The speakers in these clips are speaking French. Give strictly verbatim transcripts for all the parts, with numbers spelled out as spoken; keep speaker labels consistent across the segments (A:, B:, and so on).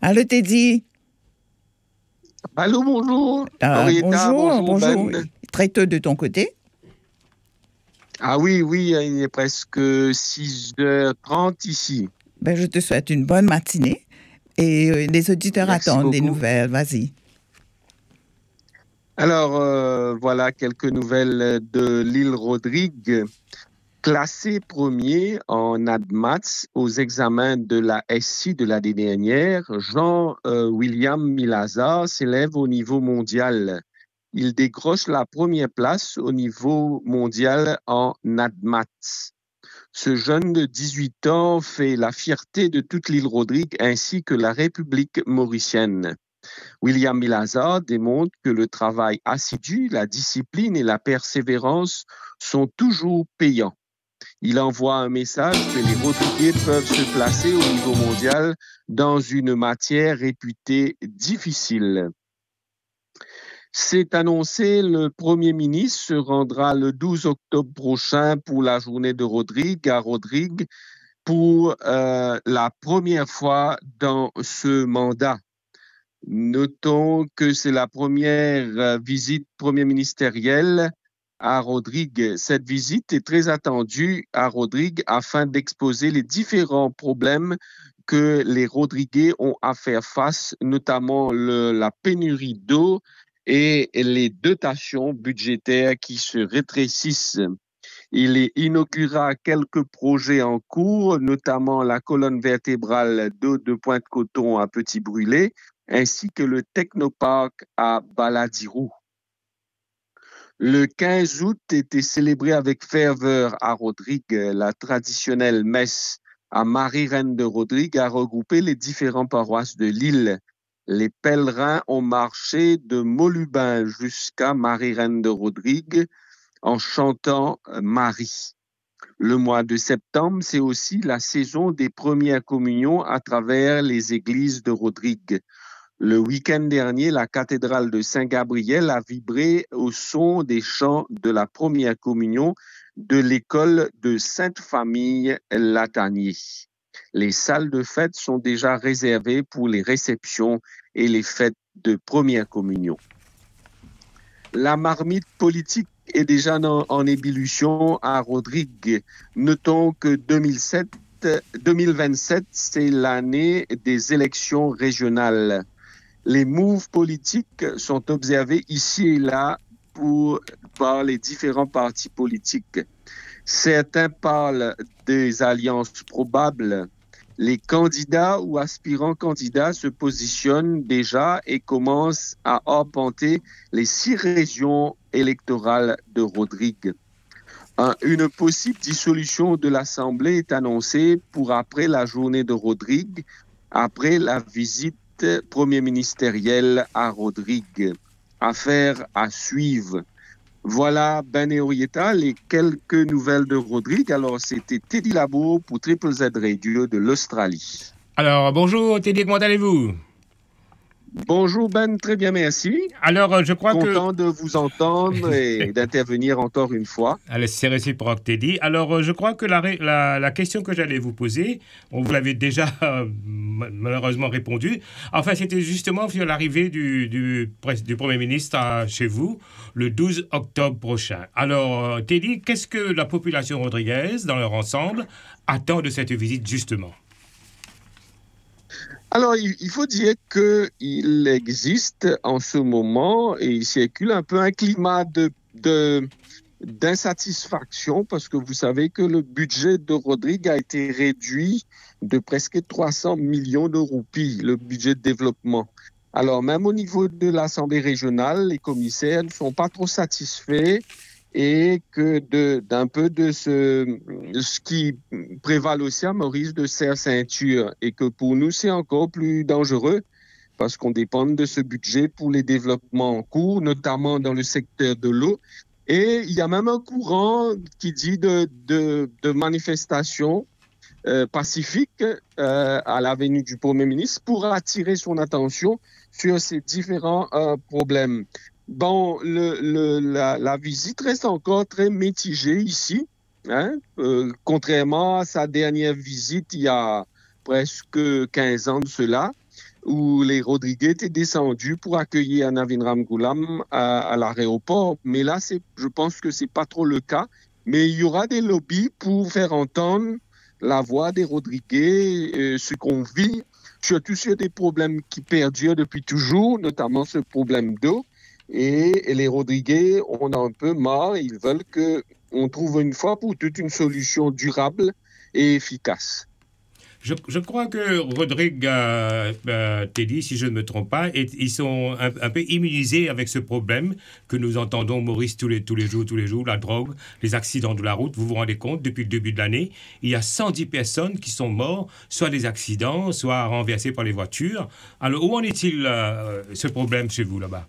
A: Allô, Teddy?
B: Allô, bonjour.
A: Ah,
B: Henrietta,
A: bonjour,
B: bonjour,
A: bonjour.
B: Ben.
A: Très tôt de ton côté?
B: Ah oui, oui, il est presque six heures trente ici.
A: Ben, je te souhaite une bonne matinée et euh, les auditeurs
B: Merci
A: attendent des
B: beaucoup.
A: nouvelles. Vas-y.
B: Alors, euh, voilà quelques nouvelles de l'île Rodrigue. Classé premier en ADMATS aux examens de la S I de l'année dernière, Jean-William Milaza s'élève au niveau mondial. Il décroche la première place au niveau mondial en ADMATS. Ce jeune de dix-huit ans fait la fierté de toute l'île Rodrigue ainsi que la République mauricienne. William Milaza démontre que le travail assidu, la discipline et la persévérance sont toujours payants. Il envoie un message que les Rodriguais peuvent se placer au niveau mondial dans une matière réputée difficile. C'est annoncé, le Premier ministre se rendra le douze octobre prochain pour la journée de Rodrigue à Rodrigue pour euh, la première fois dans ce mandat. Notons que c'est la première euh, visite premier ministérielle à Rodrigue. Cette visite est très attendue à Rodrigue afin d'exposer les différents problèmes que les Rodriguais ont à faire face, notamment le, la pénurie d'eau et les dotations budgétaires qui se rétrécissent. Il inaugurera quelques projets en cours, notamment la colonne vertébrale d'eau de Pointe-Coton à Petit-Brûlé, ainsi que le technoparc à Baladirou. Le quinze août était célébré avec ferveur à Rodrigue. La traditionnelle messe à Marie-Reine de Rodrigue a regroupé les différentes paroisses de l'île. Les pèlerins ont marché de Molubin jusqu'à Marie-Reine de Rodrigue en chantant Marie. Le mois de septembre, c'est aussi la saison des premières communions à travers les églises de Rodrigue. Le week-end dernier, la cathédrale de Saint-Gabriel a vibré au son des chants de la première communion de l'école de Sainte-Famille Latanier. Les salles de fête sont déjà réservées pour les réceptions et les fêtes de première communion. La marmite politique est déjà en, en ébullition à Rodrigue. Notons que deux mille sept, deux mille vingt-sept, c'est l'année des élections régionales. Les moves politiques sont observés ici et là pour, par les différents partis politiques. Certains parlent des alliances probables. Les candidats ou aspirants candidats se positionnent déjà et commencent à arpenter les six régions électorales de Rodrigue. Un, une possible dissolution de l'Assemblée est annoncée pour après la journée de Rodrigue, après la visite premier ministérielle à Rodrigue. Affaire à suivre. Voilà, Ben et Henrietta, les quelques nouvelles de Rodrigue. Alors, c'était Teddy Labour pour Triple Z Radio de l'Australie.
C: Alors, bonjour Teddy, comment allez-vous?
B: Bonjour Ben, très bien, merci.
C: Alors, je crois que...
B: Content de vous entendre et d'intervenir encore une fois.
C: Allez, c'est réciproque, Teddy. Alors, je crois que la, la, la question que j'allais vous poser, on vous l'avait déjà euh, malheureusement répondu. Enfin, c'était justement sur l'arrivée du, du, du Premier ministre à, chez vous le douze octobre prochain. Alors, Teddy, qu'est-ce que la population rodriguaise, dans leur ensemble, attend de cette visite justement?
B: Alors, il faut dire qu'il existe en ce moment et il circule un peu un climat de, de, d'insatisfaction parce que vous savez que le budget de Rodrigue a été réduit de presque trois cents millions de roupies, le budget de développement. Alors, même au niveau de l'Assemblée régionale, les commissaires ne sont pas trop satisfaits et que de, d'un peu de ce, ce qui prévale aussi à Maurice de serre-ceinture et que pour nous, c'est encore plus dangereux parce qu'on dépend de ce budget pour les développements en cours, notamment dans le secteur de l'eau. Et il y a même un courant qui dit de, de, de manifestations euh, pacifiques euh, à l'avenue du Premier ministre pour attirer son attention sur ces différents euh, problèmes. Bon, le, le, la, la visite reste encore très mitigée ici, hein, euh, contrairement à sa dernière visite il y a presque quinze ans de cela. où les Rodriguez étaient descendus pour accueillir Navin Ramgoolam à, à l'aéroport. Mais là, c'est, je pense que c'est pas trop le cas. Mais il y aura des lobbies pour faire entendre la voix des Rodriguez, euh, ce qu'on vit, surtout sur des problèmes qui perdurent depuis toujours, notamment ce problème d'eau. Et, et les Rodriguez, on a un peu marre, ils veulent qu'on trouve une fois pour toutes une solution durable et efficace.
C: Je, je crois que Rodrigue euh, euh, Teddy, si je ne me trompe pas, et, ils sont un, un peu immunisés avec ce problème que nous entendons, Maurice, tous les, tous les jours, tous les jours, la drogue, les accidents de la route. Vous vous rendez compte, depuis le début de l'année, il y a cent dix personnes qui sont mortes, soit des accidents, soit renversées par les voitures. Alors, où en est-il euh, ce problème chez vous, là-bas?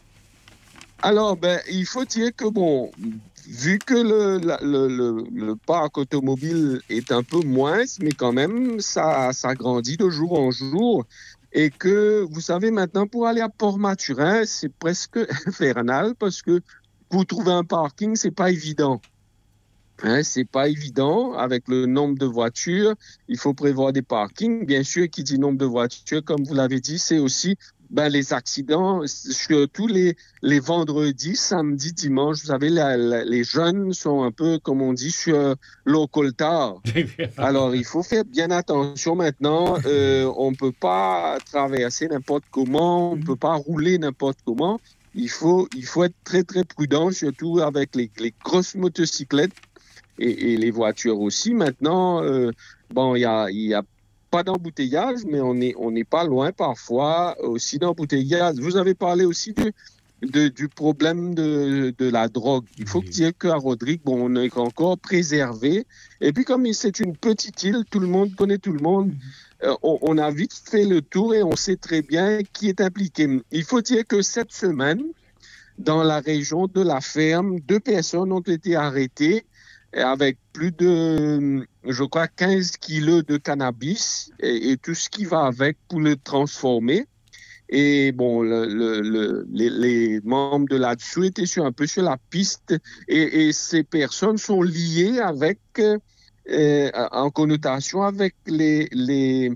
B: Alors, ben, il faut dire que, bon, vu que le, le, le, le parc automobile est un peu moins, mais quand même, ça, ça grandit de jour en jour. Et que, vous savez, maintenant, pour aller à Port-Maturin, c'est presque infernal parce que pour trouver un parking, c'est pas évident. Hein, c'est pas évident avec le nombre de voitures. Il faut prévoir des parkings. Bien sûr, qui dit nombre de voitures, comme vous l'avez dit, c'est aussi ben, les accidents, surtout les, les vendredis, samedis, dimanches. Vous savez, la, la, les jeunes sont un peu, comme on dit, sur l'eau coltard. Alors, il faut faire bien attention maintenant. Euh, on ne peut pas traverser n'importe comment, on ne peut pas rouler n'importe comment. Il faut, il faut être très, très prudent, surtout avec les, les grosses motocyclettes et, et les voitures aussi. Maintenant, euh, bon, il y a, y a pas d'embouteillage, mais on n'est on n'est pas loin parfois aussi d'embouteillage. Vous avez parlé aussi du, de, du problème de, de la drogue. Il faut oui. dire qu'à Rodrigue, bon, on est encore préservé. Et puis comme c'est une petite île, tout le monde connaît tout le monde, mm-hmm. euh, on, on a vite fait le tour et on sait très bien qui est impliqué. Il faut dire que cette semaine, dans la région de la Ferme, deux personnes ont été arrêtées avec plus de, je crois, quinze kilos de cannabis et, et tout ce qui va avec pour le transformer. Et bon, le, le, le, les, les membres de là-dessous étaient sur, un peu sur la piste et, et ces personnes sont liées avec, euh, en connotation avec les, les,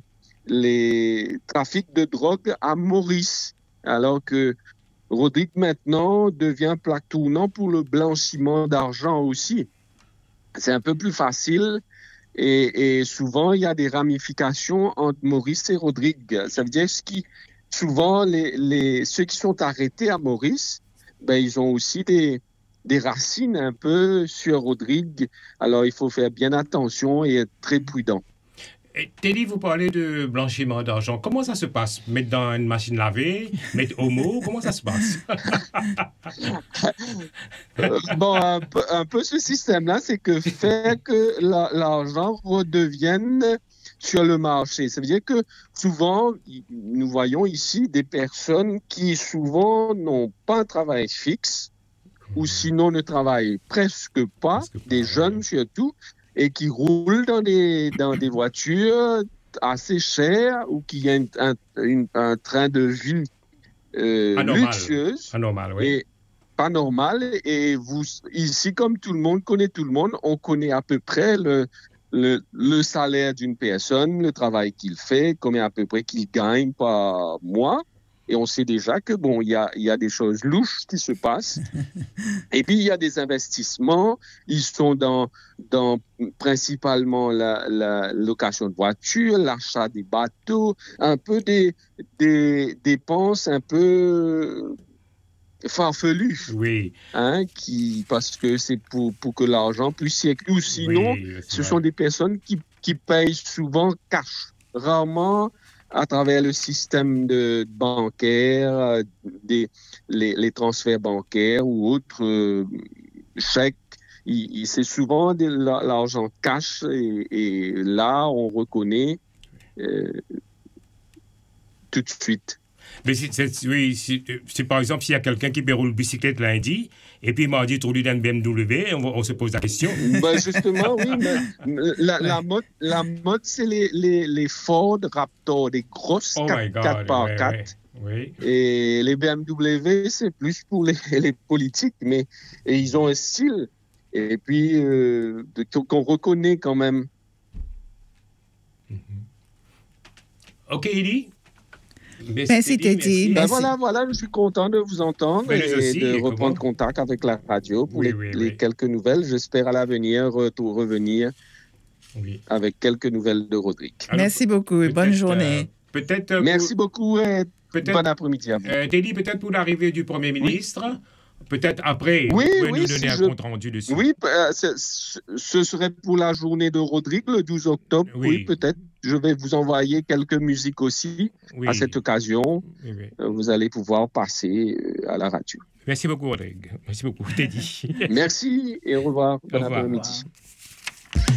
B: les trafics de drogue à Maurice. Alors que Rodrigue maintenant devient plaque tournante pour le blanchiment d'argent aussi. C'est un peu plus facile et, et souvent il y a des ramifications entre Maurice et Rodrigue. Ça veut dire que souvent les, les, ceux qui sont arrêtés à Maurice, ben, ils ont aussi des, des racines un peu sur Rodrigue. Alors il faut faire bien attention et être très prudent.
C: Teddy, vous parlez de blanchiment d'argent. Comment ça se passe? Mettre dans une machine lavée? Mettre homo? Comment ça se passe?
B: euh, Bon, un peu, un peu ce système-là, c'est que faire que la, l'argent redevienne sur le marché. Ça veut dire que souvent, nous voyons ici des personnes qui souvent n'ont pas un travail fixe ou sinon ne travaillent presque pas, presque pas des pas, jeunes ouais. surtout, et qui roulent dans des, dans des voitures assez chères ou qui ont un, un, un train de vie euh, luxueuse.
C: Anormal, oui.
B: Et pas normal. Et vous, ici, comme tout le monde connaît tout le monde, on connaît à peu près le, le, le salaire d'une personne, le travail qu'il fait, combien à peu près qu'il gagne par mois. Et on sait déjà que, bon, il y a, y a des choses louches qui se passent. Et puis, il y a des investissements. Ils sont dans, dans principalement la, la location de voitures, l'achat des bateaux, un peu des, des dépenses un peu farfelues.
C: Oui.
B: Hein, qui, parce que c'est pour, pour que l'argent puisse circuler. Ou sinon, oui, ce vrai. sont des personnes qui, qui payent souvent cash. Rarement à travers le système de bancaire, des, les, les transferts bancaires ou autres euh, chèques. Il, il, c'est souvent de l'argent cash et, et là, on reconnaît euh, tout de suite.
C: Mais c'est, c'est, oui, c'est, c'est par exemple s'il y a quelqu'un qui roule bicyclette lundi et puis mardi tu roules dans une B M W, on, on se pose la question.
B: Ben justement, oui. Mais la, la mode, la mode c'est les, les, les Ford Raptor, des grosses
C: oh
B: quatre par quatre.
C: Oui, oui.
B: Et les B M W, c'est plus pour les, les politiques, mais et ils ont un style et puis euh, de, qu'on reconnaît quand même.
C: Mm-hmm. OK, Eddie?
A: Merci, Teddy.
B: Ben
A: Merci.
B: voilà, voilà, je suis content de vous entendre
C: Mais
B: et
C: nous aussi,
B: de
C: et
B: reprendre
C: comment
B: contact avec la radio pour
C: Oui,
B: les,
C: oui,
B: les
C: oui.
B: quelques nouvelles. J'espère à l'avenir retour, revenir
C: Oui.
B: avec quelques nouvelles de Rodrigue.
C: Alors,
A: Merci beaucoup et bonne
C: peut-être,
A: journée.
C: euh, peut-être euh,
B: Merci
C: pour-
B: beaucoup et
C: peut-être-
B: bon après-midi à vous.
C: euh, Teddy, peut-être pour l'arrivée du Premier ministre, peut-être après,
B: Oui,
C: vous pouvez
B: oui,
C: nous
B: si
C: donner un
B: je-
C: compte rendu dessus.
B: Oui, euh, ce ce serait pour la journée de Rodrigue, le douze octobre.
C: Oui.
B: Oui, peut-être. Je vais vous envoyer quelques musiques aussi
C: Oui.
B: à cette occasion.
C: Oui, oui.
B: Euh, Vous allez pouvoir passer euh, à la radio.
C: Merci beaucoup, Rodrigue. Merci beaucoup, Teddy.
B: Merci et au revoir. Bon
C: Au revoir.
B: après-midi.